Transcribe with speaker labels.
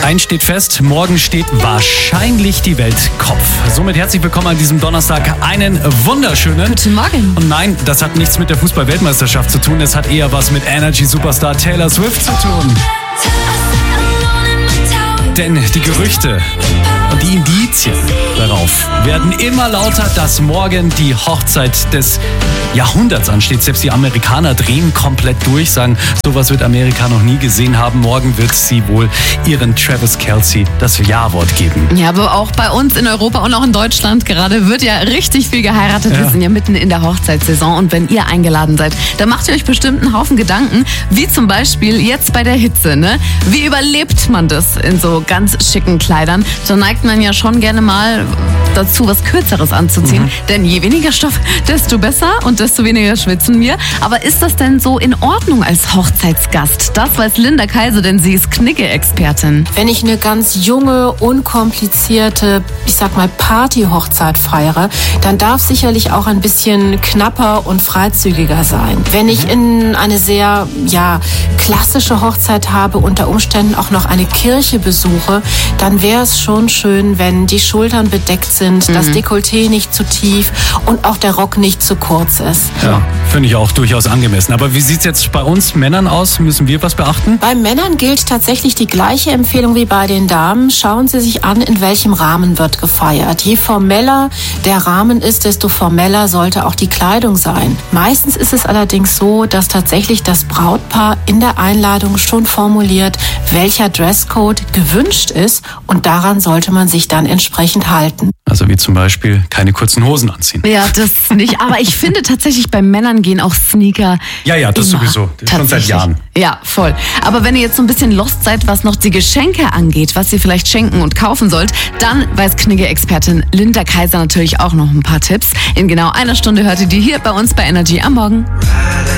Speaker 1: Eins steht fest, morgen steht wahrscheinlich die Welt Kopf. Somit herzlich willkommen an diesem Donnerstag. Einen wunderschönen
Speaker 2: Guten Morgen.
Speaker 1: Und nein, das hat nichts mit der Fußball-Weltmeisterschaft zu tun. Es hat eher was mit Energy-Superstar Taylor Swift zu tun. Denn die Gerüchte und die Indizien darauf werden immer lauter, dass morgen die Hochzeit des Jahrhunderts ansteht. Selbst die Amerikaner drehen komplett durch, sagen, sowas wird Amerika noch nie gesehen haben. Morgen wird sie wohl ihren Travis Kelce das Ja-Wort geben.
Speaker 2: Ja, aber auch bei uns in Europa und auch in Deutschland gerade wird ja richtig viel geheiratet.
Speaker 1: Ja.
Speaker 2: Wir sind ja mitten in der Hochzeitssaison und wenn ihr eingeladen seid, dann macht ihr euch bestimmt einen Haufen Gedanken, wie zum Beispiel jetzt bei der Hitze, ne? Wie überlebt man das in so ganz schicken Kleidern? Da neigt man ja schon gerne mal dazu, was Kürzeres anzuziehen. Denn je weniger Stoff, desto besser und desto weniger schwitzen wir. Aber ist das denn so in Ordnung als Hochzeitsgast? Das weiß Linda Kaiser, denn sie ist Knigge-Expertin.
Speaker 3: Wenn ich eine ganz junge, unkomplizierte, ich sag mal Party-Hochzeit feiere, dann darf sicherlich auch ein bisschen knapper und freizügiger sein. Wenn ich in eine sehr, klassische Hochzeit habe, unter Umständen auch noch eine Kirche besuche, dann wäre es schon schön, wenn die Schultern bedeckt sind, das Dekolleté nicht zu tief und auch der Rock nicht zu kurz ist.
Speaker 1: Ja, finde ich auch durchaus angemessen. Aber wie sieht es jetzt bei uns Männern aus? Müssen wir was beachten?
Speaker 3: Bei Männern gilt tatsächlich die gleiche Empfehlung wie bei den Damen. Schauen Sie sich an, in welchem Rahmen wird gefeiert. Je formeller der Rahmen ist, desto formeller sollte auch die Kleidung sein. Meistens ist es allerdings so, dass tatsächlich das Brautpaar in der Einladung schon formuliert, welcher Dresscode gewünscht ist und daran sollte man sich dann entsprechend halten.
Speaker 1: Also wie zum Beispiel keine kurzen Hosen anziehen.
Speaker 2: Ja, das nicht. Aber ich finde tatsächlich, bei Männern gehen auch Sneaker.
Speaker 1: Ja, das
Speaker 2: immer.
Speaker 1: sowieso. Schon seit Jahren.
Speaker 2: Ja, voll. Aber wenn ihr jetzt so ein bisschen lost seid, was noch die Geschenke angeht, was ihr vielleicht schenken und kaufen sollt, dann weiß Knigge-Expertin Linda Kaiser natürlich auch noch ein paar Tipps. In genau einer Stunde hört ihr die hier bei uns bei Energy am Morgen.